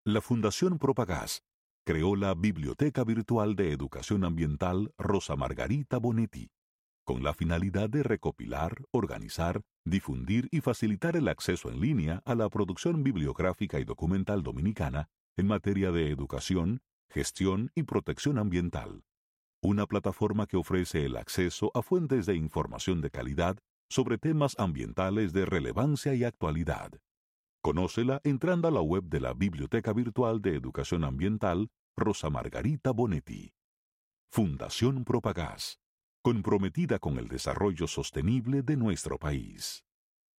La Fundación Propagás creó la Biblioteca Virtual de Educación Ambiental Rosa Margarita Bonetti, con la finalidad de recopilar, organizar, difundir y facilitar el acceso en línea a la producción bibliográfica y documental dominicana en materia de educación, gestión y protección ambiental. Una plataforma que ofrece el acceso a fuentes de información de calidad sobre temas ambientales de relevancia y actualidad. Conócela entrando a la web de la Biblioteca Virtual de Educación Ambiental Rosa Margarita Bonetti. Fundación Propagás, comprometida con el desarrollo sostenible de nuestro país.